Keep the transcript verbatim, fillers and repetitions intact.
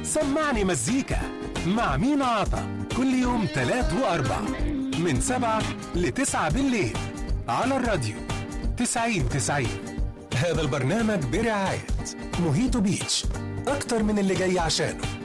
سمعني مزيكا مع مينا عطا كل يوم تلات وأربع من سبعة لتسعة بالليل على الراديو تسعين تسعين. هذا البرنامج برعاية موهيتو بيتش، أكتر من اللي جاي عشانه.